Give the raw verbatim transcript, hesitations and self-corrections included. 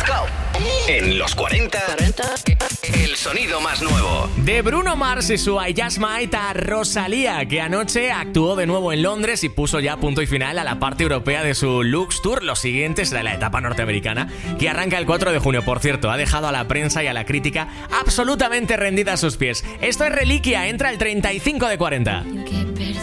En los cuarenta, el sonido más nuevo. De Bruno Mars y su I Just Might a Rosalía, que anoche actuó de nuevo en Londres y puso ya punto y final a la parte europea de su Lux Tour. Lo siguiente será la etapa norteamericana, que arranca el cuatro de junio. Por cierto, ha dejado a la prensa y a la crítica absolutamente rendida a sus pies. Esto es Reliquia, entra el treinta y cinco de cuarenta.